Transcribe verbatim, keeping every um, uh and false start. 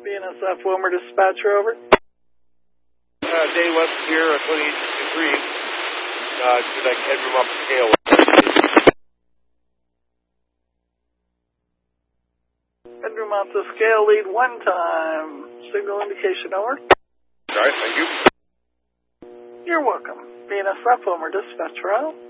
B N S F Wilmer dispatcher, over. Uh, Dave West here, uh, twenty-eight sixty-three. Uh, did I headroom up the scale? Headroom off the scale, lead one time. Signal indication, over. All right, thank you. You're welcome. B N S F Wilmer dispatcher, out.